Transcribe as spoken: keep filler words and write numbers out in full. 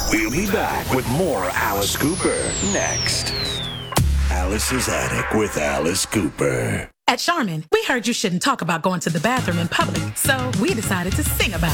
We'll be back with more Alice Cooper next. Alice's Attic with Alice Cooper. At Charmin, we heard you shouldn't talk about going to the bathroom in public, so we decided to sing about it.